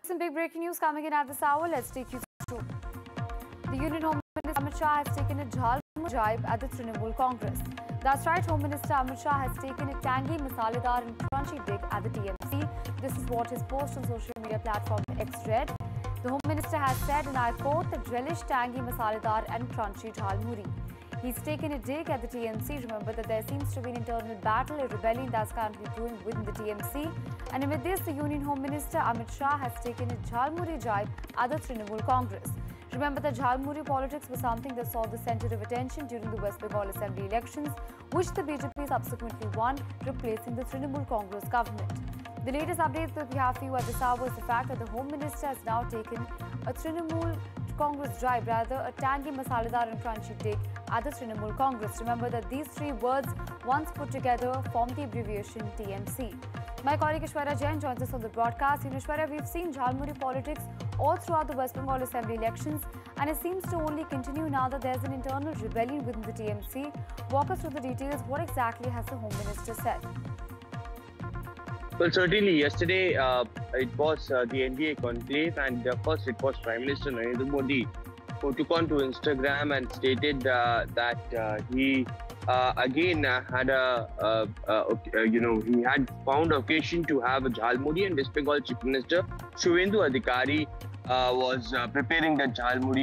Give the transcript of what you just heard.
Some big breaking news coming in at this hour. Let's take you through. The Union Home Minister Amit Shah has taken a jhalmur jibe at the Trinamool Congress. That's right, Home Minister Amit Shah has taken a tangy, masaledar and crunchy dig at the TMC. This is what his post on social media platform X read. The Home Minister has said, and I quote, that relish tangy, masaledar and crunchy jhalmuri. He's taken a dig at the TMC. Remember that there seems to be an internal battle, a rebellion that's currently brewing within the TMC. And amid this, the Union Home Minister Amit Shah has taken a jhalmuri jibe at the Trinamool Congress. Remember that jhalmuri politics was something that saw the centre of attention during the West Bengal Assembly elections, which the BJP subsequently won, replacing the Trinamool Congress government. The latest updates that we have for you at this hour is the fact that the Home Minister has now taken a Trinamool Congress jibe, rather a tangy, masaledar and crunchy dig at the Trinamool Congress. Remember that these three words, once put together, form the abbreviation TMC. My colleague Ishwarya Jain joins us on the broadcast. In Ishwarya, we've seen jhalmuri politics all throughout the West Bengal Assembly elections, and it seems to only continue now that there's an internal rebellion within the TMC. Walk us through the details. What exactly has the Home Minister said? Well, certainly yesterday it was the NDA conclave, and first it was Prime Minister Narendra Modi who took on to Instagram and stated that he again had he had found occasion to have a jhalmuri, and West Bengal Chief Minister Suvendu Adhikari was preparing the jhalmuri